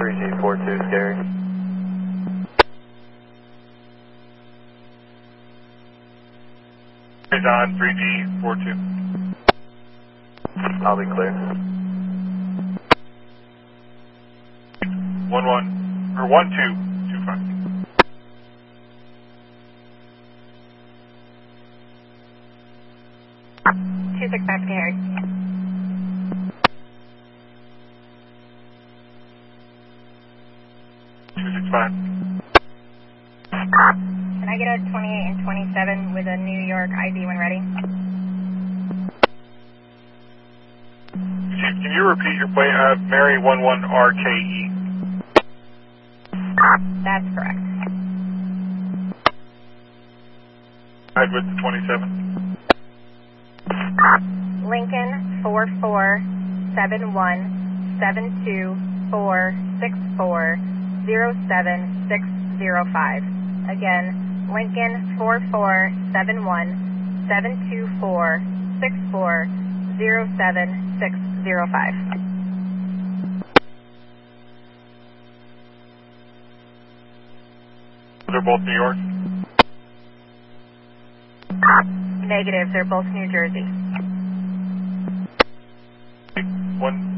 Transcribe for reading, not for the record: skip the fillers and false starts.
3G42, scary. Is on 3G42. I'll be clear. 1225. 265 to Harry. Can I get a 28 and 27 with a New York ID when ready? Chief, can you repeat your plate? Mary 11RKE. That's correct. I'd with the 27. Lincoln 44717246407605. Again, Lincoln 44717246407605. They're both New York. Negative, they're both New Jersey. 1